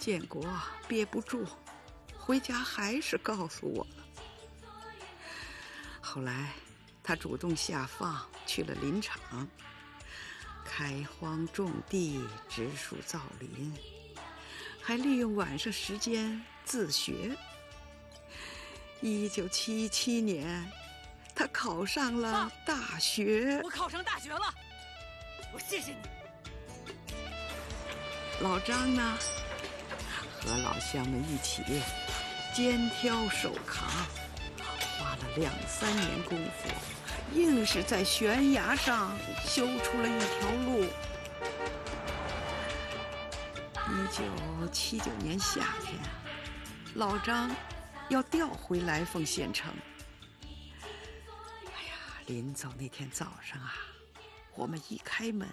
建国憋不住，回家还是告诉我了。后来他主动下放去了林场，开荒种地，植树造林，还利用晚上时间自学。1977年，他考上了大学。 我考上大学了，我谢谢你。 老张呢，和老乡们一起肩挑手扛，花了2、3年功夫，硬是在悬崖上修出了一条路。1979年夏天，老张要调回来凤县城。哎呀，临走那天早上啊，我们一开门，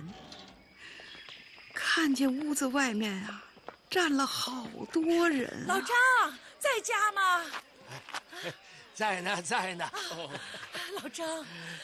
看见屋子外面啊站了好多人。 老张在家吗？ 在呢，在呢。 老张，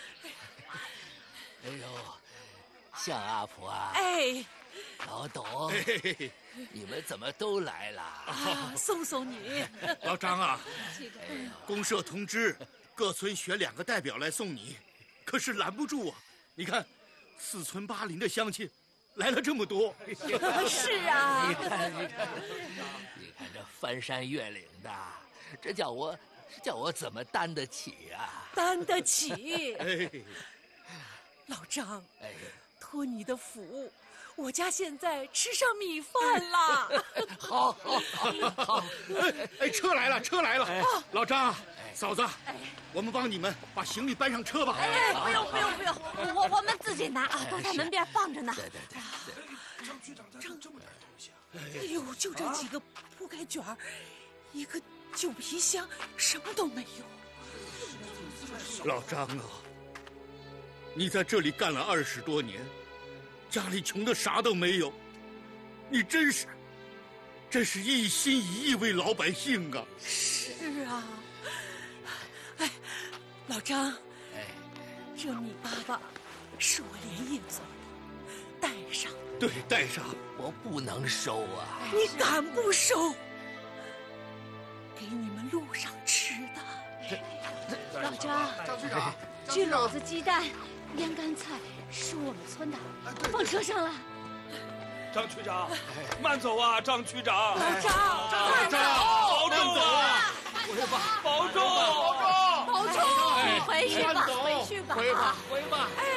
哎呦，向阿婆啊！ 哎， 老董，你们怎么都来了？ 送送你。 老张啊，公社通知各村选2个代表来送你，可是拦不住啊！你看，4村8邻的乡亲来了这么多。 是啊， 你看这翻山越岭的，这叫我怎么担得起啊？ 担得起。 哎， 老张， 哎， 托你的福，我家现在吃上米饭了。 好。 哎，车来了，车来了！老张，嫂子，我们帮你们把行李搬上车吧。 哎，不用，我们自己拿啊，都在门边放着呢。 对。 张局长带这么大东西啊！ 哎呦，就这几个铺盖卷儿，一个旧皮箱，什么都没有。 老张啊，你在这里干了20多年，家里穷的啥都没有，你真是一心一意为老百姓啊！ 是啊，哎，老张，这米粑粑是我连夜做的，带上。 对，带上。 我不能收啊！ 你敢不收？给你们路上吃的。 老张， 张局长， 这篓子鸡蛋、腌干菜是我们村的，放车上了。 张区长，慢走啊，张区长。 老张， 保重啊！保重！ 保重！回去吧，回吧。 回吧。 哎。